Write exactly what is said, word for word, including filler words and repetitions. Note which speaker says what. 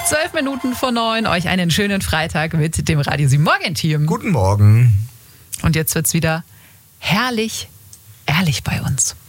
Speaker 1: Zwölf Minuten vor neun, euch einen schönen Freitag mit dem Radio sieben Morgen-Team.
Speaker 2: Guten Morgen.
Speaker 1: Und jetzt wird's wieder herrlich, ehrlich bei uns.